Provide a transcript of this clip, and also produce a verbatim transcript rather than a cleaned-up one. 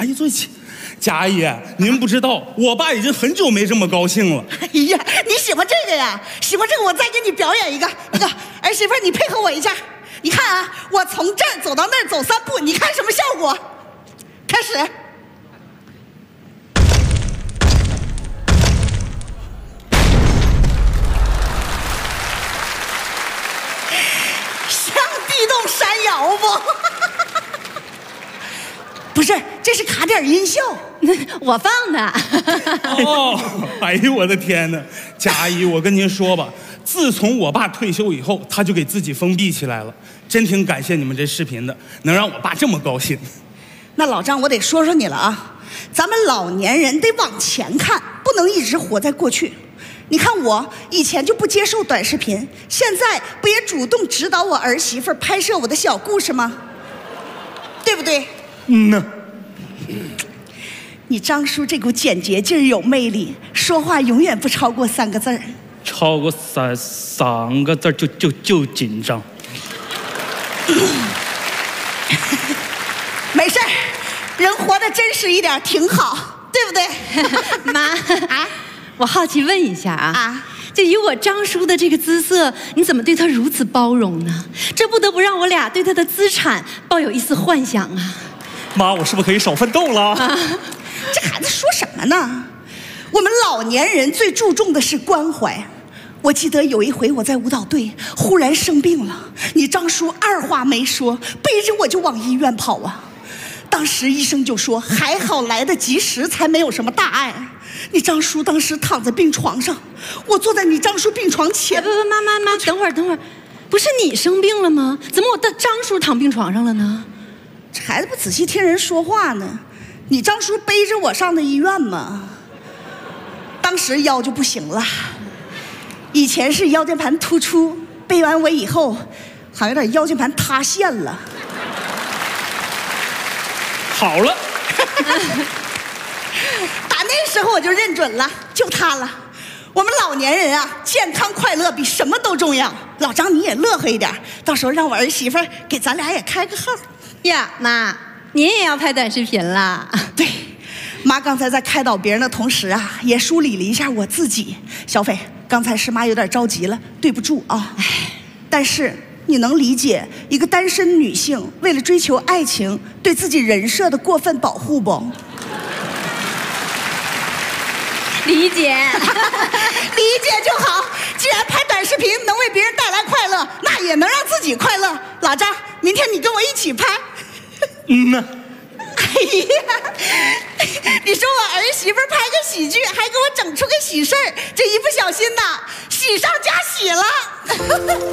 阿姨坐一起。贾阿姨，您不知道，我爸已经很久没这么高兴了。 哎呀，你喜欢这个呀？喜欢这个，我再给你表演一个。那个儿媳妇，你配合我一下。你看啊，我从这儿走到那儿走三步，你看什么效果？开始。像地动山摇不？不是，这是卡点音效， 我放的。 哦，哎呦我的天哪！贾阿姨，我跟您说吧，自从我爸退休以后，他就给自己封闭起来了。真挺感谢你们这视频的，能让我爸这么高兴。 那老张，我得说说你了啊！咱们老年人得往前看，不能一直活在过去。你看我以前就不接受短视频，现在不也主动指导我儿媳妇拍摄我的小故事吗？对不对？ 嗯呢。 你张叔这股简洁劲儿有魅力，说话永远不超过三个字儿。 超过三三个字就就就紧张。 没事儿，人活得真实一点挺好，对不对？ 妈啊，我好奇问一下啊啊， 就以我张叔的这个姿色，你怎么对他如此包容呢？这不得不让我俩对他的资产抱有一丝幻想啊！ 妈，我是不是可以少奋斗了？ 啊，这孩子说什么呢？我们老年人最注重的是关怀。我记得有一回我在舞蹈队忽然生病了，你张叔二话没说，背着我就往医院跑啊。当时医生就说还好来得及时，才没有什么大碍。你张叔当时躺在病床上，我坐在你张叔病床前。 不不，妈妈妈，等会儿等会儿，不是你生病了吗？怎么我的张叔躺病床上了呢？ 这孩子不仔细听人说话呢。你张叔背着我上的医院嘛，当时腰就不行了。以前是腰间盘突出，背完我以后好像有点腰间盘塌陷了。 好了。 打那时候我就认准了，就他了。我们老年人啊，健康快乐比什么都重要。老张你也乐呵一点，到时候让我儿媳妇给咱俩也开个号。 呀，妈，您也要拍短视频啦？ 对，妈刚才在开导别人的同时啊，也梳理了一下我自己。小斐，刚才是妈有点着急了，对不住啊。但是你能理解一个单身女性为了追求爱情对自己人设的过分保护不？ 理解。 理解就好。既然拍短视频能为别人带来快乐，那也能让自己快乐。老张，明天你跟我一起拍。 嗯呢。 哎呀，你说我儿媳妇拍个喜剧，还给我整出个喜事儿，这一不小心呐，喜上加喜了。